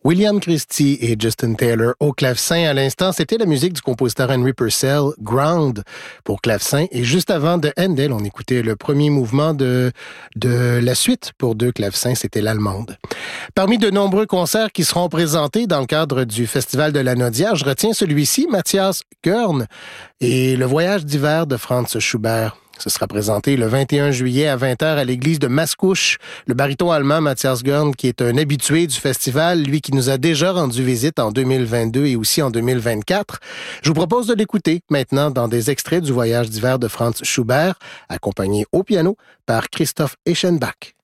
William Christie et Justin Taylor au clavecin. À l'instant, c'était la musique du compositeur Henry Purcell, Ground, pour clavecin. Et juste avant de Handel, on écoutait le premier mouvement de la suite pour deux clavecins, c'était l'allemande. Parmi de nombreux concerts qui seront présentés dans le cadre du Festival de la Naudière, je retiens celui-ci, Matthias Görn et le voyage d'hiver de Franz Schubert. Ce sera présenté le 21 juillet à 20h à l'église de Mascouche. Le baryton allemand Matthias Görn, qui est un habitué du festival, lui qui nous a déjà rendu visite en 2022 et aussi en 2024. Je vous propose de l'écouter maintenant dans des extraits du voyage d'hiver de Franz Schubert, accompagné au piano par Christoph Eschenbach.